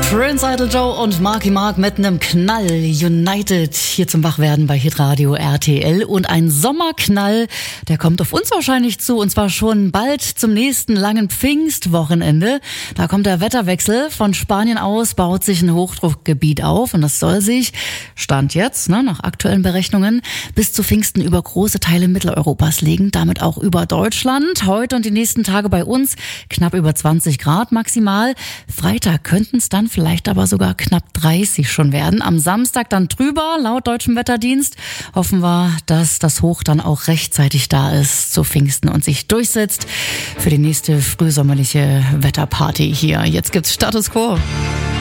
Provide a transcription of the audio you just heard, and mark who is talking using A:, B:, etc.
A: Prince Idol Joe und Marky Mark mit einem Knall. United hier zum Wachwerden bei Hitradio RTL. Und ein Sommerknall, der kommt auf uns wahrscheinlich zu. Und zwar schon bald zum nächsten langen Pfingstwochenende. Da kommt der Wetterwechsel. Von Spanien aus baut sich ein Hochdruckgebiet auf. Und das soll sich, Stand jetzt, nach aktuellen Berechnungen, bis zu Pfingsten über große Teile Mitteleuropas legen. Damit auch über Deutschland. Heute und die nächsten Tage bei uns knapp über 20 Grad maximal. Freitag könnten es dann vielleicht aber sogar knapp 30 schon werden. Am Samstag dann drüber, laut Deutschem Wetterdienst. Hoffen wir, dass das Hoch dann auch rechtzeitig da ist zu Pfingsten und sich durchsetzt für die nächste frühsommerliche Wetterparty hier. Jetzt gibt's Status Quo.